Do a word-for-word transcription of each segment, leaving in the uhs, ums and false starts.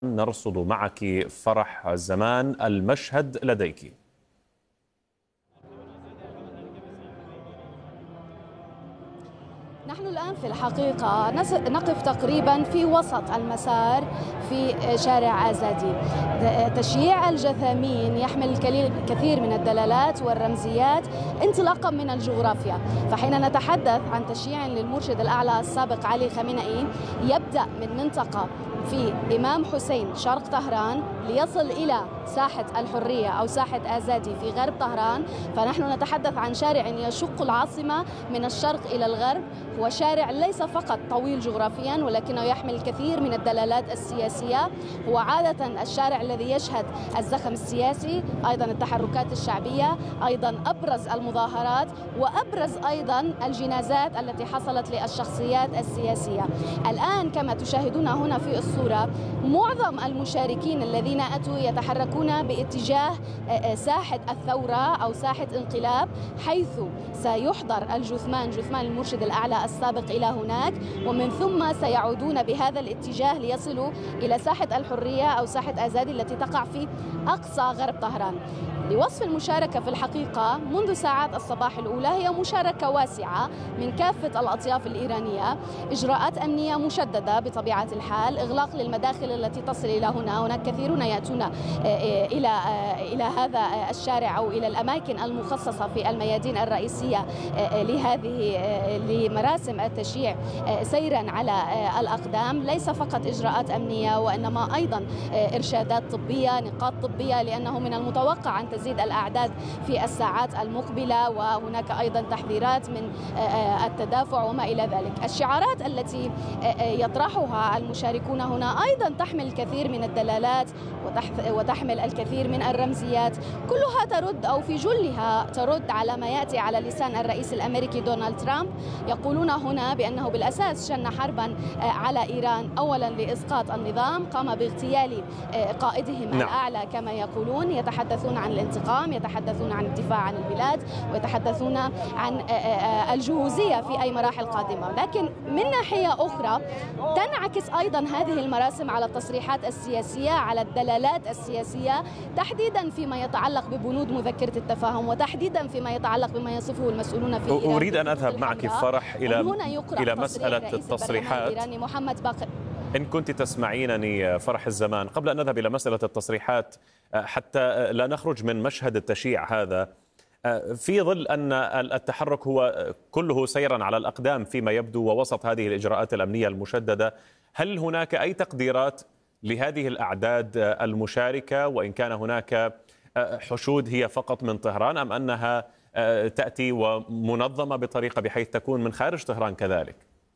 نرصد معك فرح الزمان المشهد لديك. نحن الآن في الحقيقة نقف تقريبا في وسط المسار في شارع آزادي. تشييع الجثامين يحمل الكثير من الدلالات والرمزيات انطلاقا من الجغرافيا، فحين نتحدث عن تشييع للمرشد الأعلى السابق علي خامنئي يبدأ من منطقة في إمام حسين شرق طهران ليصل إلى ساحة الحرية أو ساحة آزادي في غرب طهران، فنحن نتحدث عن شارع يشق العاصمة من الشرق إلى الغرب. هو شارع ليس فقط طويل جغرافيا ولكنه يحمل الكثير من الدلالات السياسية. هو عادة الشارع الذي يشهد الزخم السياسي، أيضا التحركات الشعبية، أيضا أبرز المظاهرات وأبرز أيضا الجنازات التي حصلت للشخصيات السياسية. الآن كما تشاهدون هنا في الصورة معظم المشاركين الذين أتوا يتحركون باتجاه ساحة الثورة أو ساحة انقلاب، حيث سيحضر الجثمان جثمان المرشد الأعلى السابق إلى هناك، ومن ثم سيعودون بهذا الاتجاه ليصلوا إلى ساحة الحرية أو ساحة آزادي التي تقع في أقصى غرب طهران. لوصف المشاركة في الحقيقة منذ ساعات الصباح الأولى هي مشاركة واسعة من كافة الأطياف الإيرانية، إجراءات أمنية مشددة بطبيعة الحال، إغلاق للمداخل التي تصل إلى هنا. هناك كثيرون يأتون إلى إلى هذا الشارع أو إلى الأماكن المخصصة في الميادين الرئيسية لهذه لمراسم التشييع سيرا على الأقدام. ليس فقط إجراءات أمنية وإنما أيضا إرشادات طبية، نقاط طبية، لأنه من المتوقع أن تزيد الأعداد في الساعات المقبلة، وهناك أيضا تحذيرات من التدافع وما إلى ذلك. الشعارات التي يطرحها المشاركون هنا أيضا تحمل الكثير من الدلالات وتحمل الكثير من الرمزيات، كلها ترد أو في جلها ترد على ما يأتي على لسان الرئيس الأمريكي دونالد ترامب. يقولون هنا بأنه بالأساس شن حربا على إيران، أولا لإسقاط النظام، قام باغتيال قائدهم نعم. الأعلى كما يقولون، يتحدثون عن الانتقام، يتحدثون عن الدفاع عن البلاد، ويتحدثون عن الجهوزية في أي مراحل قادمة. لكن من ناحية أخرى تنعكس أيضا هذه المراسم على التصريحات السياسية، على الدلالات السياسية، تحديدا فيما يتعلق ببنود مذكرة التفاهم، وتحديدا فيما يتعلق بما يصفه المسؤولون في إيران. أريد أن أذهب معك فرح إلى إلى مسألة التصريحات. محمد باقر، إن كنت تسمعينني فرح الزمان، قبل أن نذهب إلى مسألة التصريحات حتى لا نخرج من مشهد التشييع هذا، في ظل أن التحرك هو كله سيرا على الأقدام فيما يبدو ووسط هذه الإجراءات الأمنية المشددة، هل هناك أي تقديرات لهذه الأعداد المشاركة، وإن كان هناك حشود هي فقط من طهران أم أنها تأتي ومنظمة بطريقة بحيث تكون من خارج طهران كذلك؟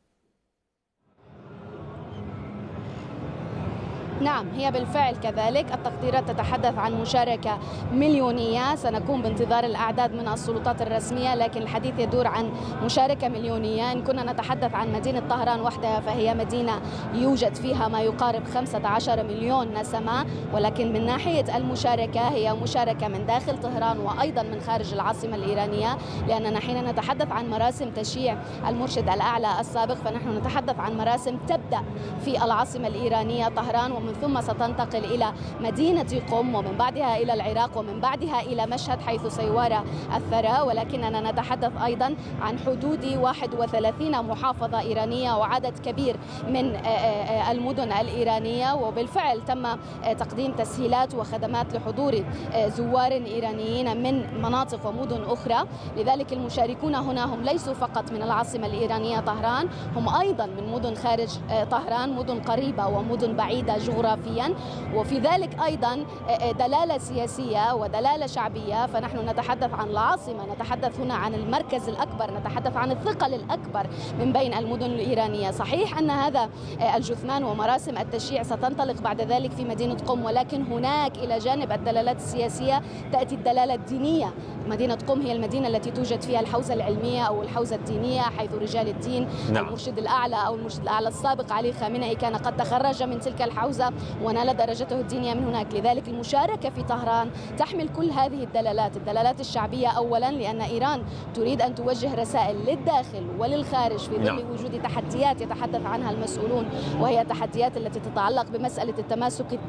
نعم، هي بالفعل كذلك. التقديرات تتحدث عن مشاركة مليونية، سنكون بانتظار الأعداد من السلطات الرسمية، لكن الحديث يدور عن مشاركة مليونية. إن كنا نتحدث عن مدينة طهران وحدها فهي مدينة يوجد فيها ما يقارب خمسة عشر مليون نسمة، ولكن من ناحية المشاركة هي مشاركة من داخل طهران وأيضا من خارج العاصمة الإيرانية، لأننا حين نتحدث عن مراسم تشييع المرشد الأعلى السابق فنحن نتحدث عن مراسم تبدأ في العاصمة الإيرانية طهران، ومن ثم ستنتقل إلى مدينة قم، ومن بعدها إلى العراق، ومن بعدها إلى مشهد حيث سيوارى الثرى. ولكننا نتحدث أيضا عن حدود واحد وثلاثين محافظة إيرانية وعدد كبير من المدن الإيرانية، وبالفعل تم تقديم تسهيلات وخدمات لحضور زوار إيرانيين من مناطق ومدن أخرى. لذلك المشاركون هنا هم ليسوا فقط من العاصمة الإيرانية طهران، هم أيضا من مدن خارج طهران، مدن قريبة ومدن بعيدة جغرافيا، وفي ذلك أيضا دلالة سياسية ودلالة شعبية. فنحن نتحدث عن العاصمة، نتحدث هنا عن المركز الأكبر، نتحدث عن الثقل الأكبر من بين المدن الإيرانية. صحيح أن هذا الجثمان ومراسم التشييع ستنطلق بعد ذلك في مدينة قم، ولكن هناك إلى جانب الدلالات السياسية تأتي الدلالة الدينية. مدينة قم هي المدينة التي توجد فيها الحوزة العلمية أو الحوزة الدينية، حيث رجال الدين نعم. المرشد الأعلى أو المرشد الأعلى السابق علي خامنئي كان قد تخرج من تلك الحوزة، هذا ونال درجته الدينية من هناك. لذلك المشاركة في طهران تحمل كل هذه الدلالات، الدلالات الشعبية أولا لأن إيران تريد أن توجه رسائل للداخل وللخارج في ظل وجود تحديات يتحدث عنها المسؤولون، وهي تحديات التي تتعلق بمسألة التماسك